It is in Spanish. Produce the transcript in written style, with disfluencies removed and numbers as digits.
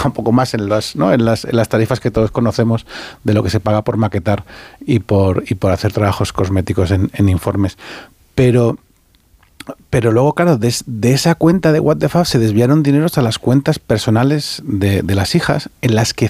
paga un poco más en las tarifas que todos conocemos de lo que se paga por maquetar y por hacer trabajos cosméticos en informes. Pero luego, claro, de esa cuenta de What the Fab se desviaron dineros a las cuentas personales de las hijas, en las que